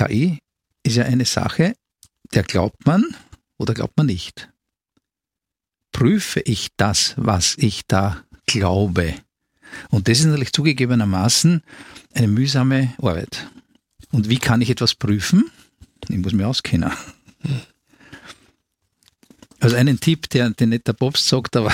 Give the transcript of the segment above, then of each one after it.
KI ist ja eine Sache, der glaubt man oder glaubt man nicht. Prüfe ich das, was ich da glaube? Und das ist natürlich zugegebenermaßen eine mühsame Arbeit. Und wie kann ich etwas prüfen? Ich muss mich auskennen. Also einen Tipp, den nicht der Papst sagt, aber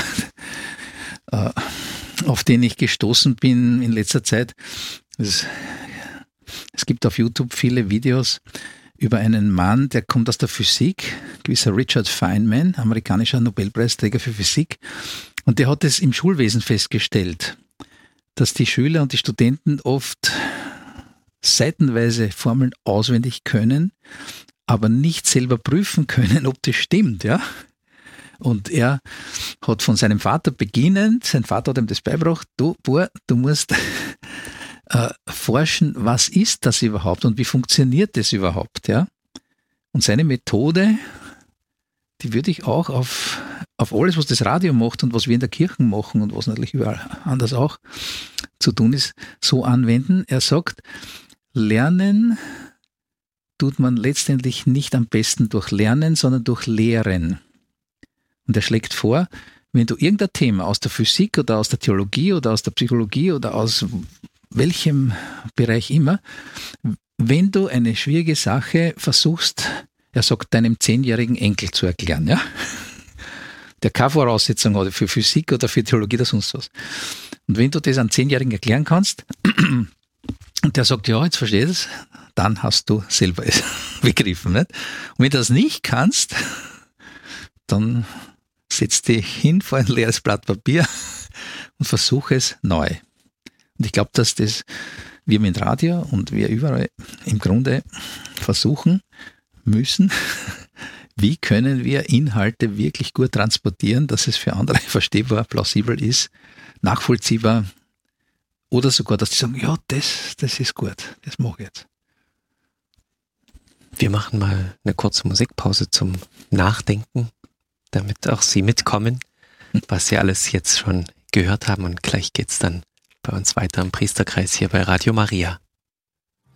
auf den ich gestoßen bin in letzter Zeit. Es gibt auf YouTube viele Videos über einen Mann, der kommt aus der Physik, gewisser Richard Feynman, amerikanischer Nobelpreisträger für Physik. Und der hat es im Schulwesen festgestellt, dass die Schüler und die Studenten oft seitenweise Formeln auswendig können, aber nicht selber prüfen können, ob das stimmt, ja. Und er hat von seinem Vater beginnend, sein Vater hat ihm das beigebracht, du musst forschen, was ist das überhaupt und wie funktioniert das überhaupt, ja. Und seine Methode, die würde ich auch auf alles, was das Radio macht und was wir in der Kirche machen und was natürlich überall anders auch zu tun ist, so anwenden. Er sagt, lernen tut man letztendlich nicht am besten durch Lernen, sondern durch Lehren. Und er schlägt vor, wenn du irgendein Thema aus der Physik oder aus der Theologie oder aus der Psychologie oder aus welchem Bereich immer, wenn du eine schwierige Sache versuchst, er sagt, deinem 10-jährigen Enkel zu erklären, ja, der keine Voraussetzung hat für Physik oder für Theologie oder sonst was. Und wenn du das einem 10-Jährigen erklären kannst, und der sagt, ja, jetzt verstehe ich es, dann hast du selber es begriffen. Nicht? Und wenn du das nicht kannst, dann setz dich hin vor ein leeres Blatt Papier und versuche es neu. Und ich glaube, dass das wir mit Radio und wir überall im Grunde versuchen müssen, wie können wir Inhalte wirklich gut transportieren, dass es für andere verstehbar, plausibel ist, nachvollziehbar oder sogar, dass die sagen, ja, das ist gut, das mache ich jetzt. Wir machen mal eine kurze Musikpause zum Nachdenken, damit auch Sie mitkommen, was Sie alles jetzt schon gehört haben. Und gleich geht's dann bei uns weiter im Priesterkreis hier bei Radio Maria.